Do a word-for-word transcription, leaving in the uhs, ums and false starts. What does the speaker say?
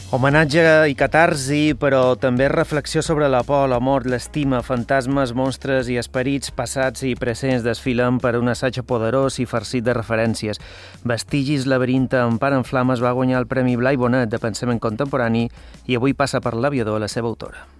Homenatge i catarsi, però també reflexió sobre la por, la mort, l'estima, fantasmes, monstres i esperits passats i presents desfilen per un assaig poderós i farcit de referències. Vestigis laberinte amb Par en flames va guanyar el Premi Blai Bonet de Pensament Contemporani i avui passa per l'aviador la seva autora.